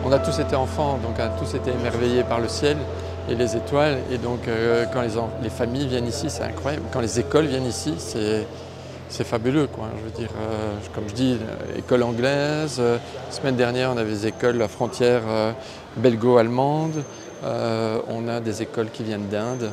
on a tous été enfants, donc on a tous été émerveillés par le ciel et les étoiles. Et donc quand les familles viennent ici, c'est incroyable. Quand les écoles viennent ici, c'est fabuleux, quoi. Je veux dire, comme je dis, école anglaise. La semaine dernière, on avait des écoles à la frontière belgo-allemande. On a des écoles qui viennent d'Inde,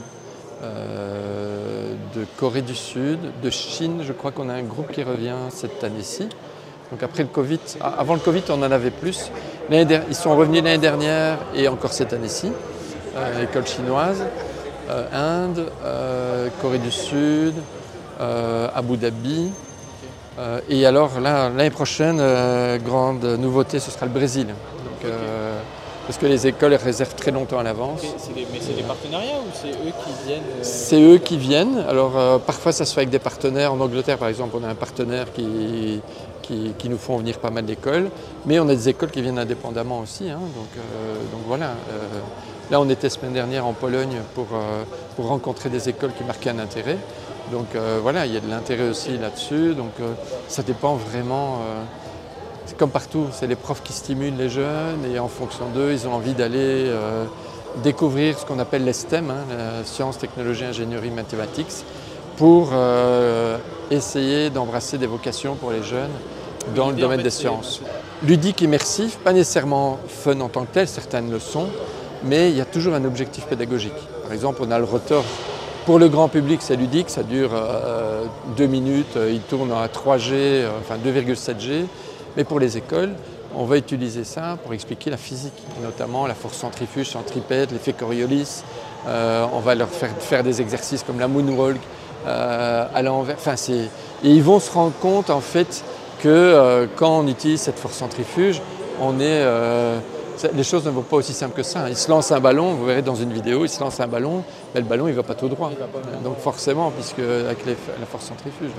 de Corée du Sud, de Chine. Je crois qu'on a un groupe qui revient cette année-ci. Donc après le Covid, avant le Covid, on en avait plus. Ils sont revenus l'année dernière et encore cette année-ci. École chinoise, Inde, Corée du Sud, Abu Dhabi. Et alors là, l'année prochaine, grande nouveauté, ce sera le Brésil. Donc, parce que les écoles réservent très longtemps à l'avance. Mais c'est des partenariats ou c'est eux qui viennent C'est eux qui viennent. Alors parfois ça se fait avec des partenaires. En Angleterre par exemple, on a un partenaire qui nous font venir pas mal d'écoles. Mais on a des écoles qui viennent indépendamment aussi. Hein. Donc voilà. Là on était semaine dernière en Pologne pour rencontrer des écoles qui marquaient un intérêt. Donc voilà, il y a de l'intérêt aussi là-dessus. Donc ça dépend vraiment. C'est comme partout, c'est les profs qui stimulent les jeunes et en fonction d'eux, ils ont envie d'aller découvrir ce qu'on appelle les STEM, hein, la sciences, technologies, ingénierie, mathématiques, pour essayer d'embrasser des vocations pour les jeunes dans le domaine des sciences. Ludique, immersif, pas nécessairement fun en tant que tel, certaines le sont, mais il y a toujours un objectif pédagogique. Par exemple, on a le rotor. Pour le grand public, c'est ludique, ça dure 2 minutes, il tourne à 3G, enfin 2,7G. Mais pour les écoles, on va utiliser ça pour expliquer la physique, notamment la force centrifuge, centripète, l'effet Coriolis. On va leur faire des exercices comme la moonwalk à l'envers. Enfin, et ils vont se rendre compte en fait que quand on utilise cette force centrifuge, les choses ne vont pas aussi simples que ça. Ils se lancent un ballon, vous verrez dans une vidéo, ils se lancent un ballon, mais le ballon il ne va pas tout droit. Donc forcément, puisque avec la force centrifuge.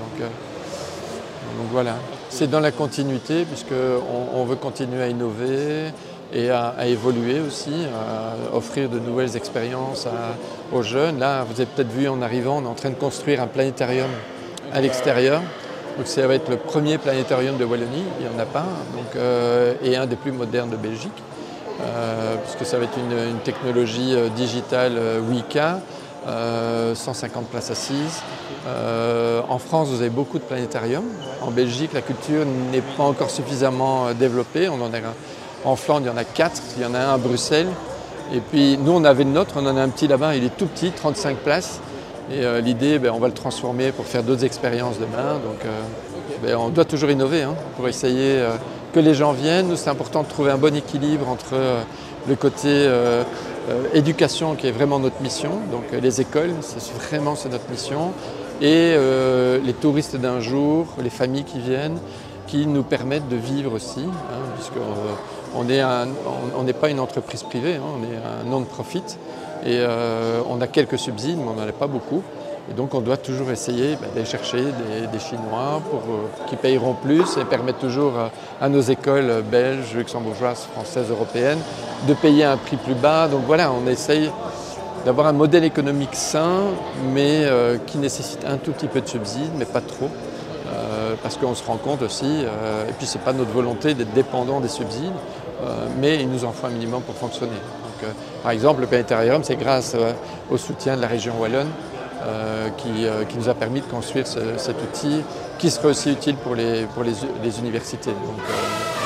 Donc voilà, c'est dans la continuité puisqu'on veut continuer à innover et à évoluer aussi, à offrir de nouvelles expériences aux jeunes. Là, vous avez peut-être vu en arrivant, on est en train de construire un planétarium à l'extérieur. Donc ça va être le premier planétarium de Wallonie, il n'y en a pas, et un des plus modernes de Belgique, puisque ça va être une technologie digitale Wika. 150 places assises. En France, vous avez beaucoup de planétariums. En Belgique, la culture n'est pas encore suffisamment développée. En Flandre, il y en a 4. Il y en a un à Bruxelles. Et puis, nous, on avait le nôtre. On en a un petit là-bas. Il est tout petit, 35 places. Et l'idée, on va le transformer pour faire d'autres expériences demain. Donc, on doit toujours innover pour essayer que les gens viennent. Nous, c'est important de trouver un bon équilibre entre le côté éducation qui est vraiment notre mission, donc les écoles, c'est notre mission, et les touristes d'un jour, les familles qui viennent, qui nous permettent de vivre aussi, puisqu'on n'est pas une entreprise privée, on est un non-profit, et on a quelques subsides, mais on n'en a pas beaucoup. Et donc on doit toujours essayer d'aller chercher des Chinois qui payeront plus et permettent toujours à nos écoles belges, luxembourgeoises, françaises, européennes de payer un prix plus bas. Donc voilà, on essaye d'avoir un modèle économique sain, mais qui nécessite un tout petit peu de subsides, mais pas trop. Parce qu'on se rend compte aussi, et puis c'est pas notre volonté d'être dépendant des subsides, mais il nous en faut un minimum pour fonctionner. Donc, par exemple, le planétarium, c'est grâce au soutien de la région wallonne, qui nous a permis de construire cet outil qui serait aussi utile pour les universités. Donc,